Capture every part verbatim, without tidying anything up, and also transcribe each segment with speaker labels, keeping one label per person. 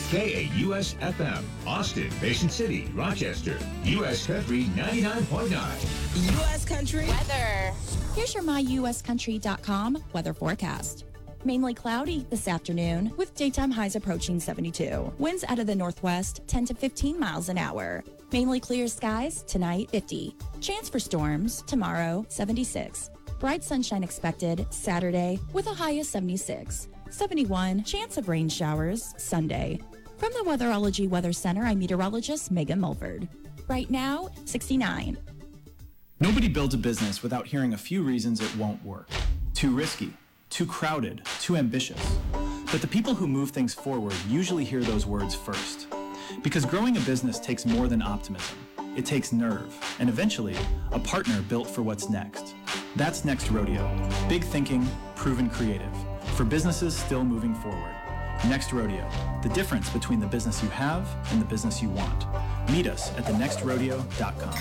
Speaker 1: K A U S F M, Austin, Mason City, Rochester, U S Country ninety-nine point nine.
Speaker 2: U S Country
Speaker 3: weather.
Speaker 4: Here's your my U S country dot com weather forecast. Mainly cloudy this afternoon with daytime highs approaching seventy-two. Winds out of the northwest ten to fifteen miles an hour. Mainly clear skies tonight fifty. Chance for storms tomorrow seventy-six. Bright sunshine expected Saturday with a high of seventy-six. seventy-one chance of rain showers Sunday. From the Weatherology Weather Center, I'm meteorologist Megan Mulford. Right now sixty-nine.
Speaker 5: Nobody builds a business without hearing a few reasons it won't work. Too risky, too crowded, too ambitious. But the people who move things forward usually hear those words first. Because growing a business takes more than optimism. It takes nerve, and eventually, a partner built for what's next. That's Next Rodeo. Big thinking, proven creative. For businesses still moving forward. Next Rodeo. The difference between the business you have and the business you want. Meet us at the next rodeo dot com.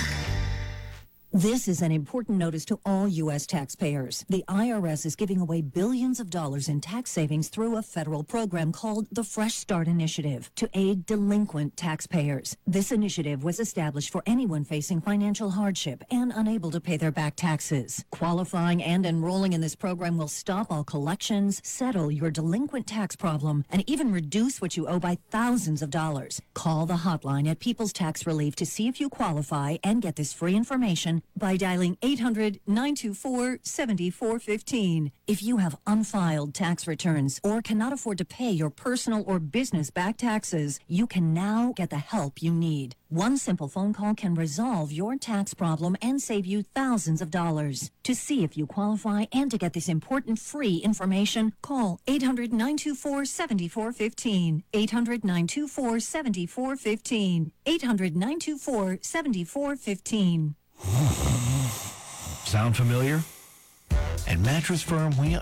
Speaker 6: This is an important notice to all U S taxpayers. The I R S is giving away billions of dollars in tax savings through a federal program called the Fresh Start Initiative to aid delinquent taxpayers. This initiative was established for anyone facing financial hardship and unable to pay their back taxes. Qualifying and enrolling in this program will stop all collections, settle your delinquent tax problem, and even reduce what you owe by thousands of dollars. Call the hotline at People's Tax Relief to see if you qualify and get this free information by dialing eight hundred, nine two four, seven four one five. If you have unfiled tax returns or cannot afford to pay your personal or business back taxes, you can now get the help you need. One simple phone call can resolve your tax problem and save you thousands of dollars. To see if you qualify and to get this important free information, call eight hundred, nine two four, seven four one five. eight hundred, nine two four, seven four one five. eight hundred, nine two four, seven four one five.
Speaker 7: Sound familiar? At Mattress Firm, we